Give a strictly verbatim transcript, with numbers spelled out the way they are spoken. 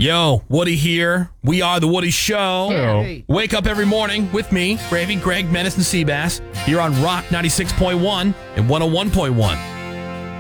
Yo, Woody here. We are The Woody Show. Hey. Wake up every morning with me, Gravy, Greg, Menace, and Seabass here on Rock ninety-six point one and one oh one point one.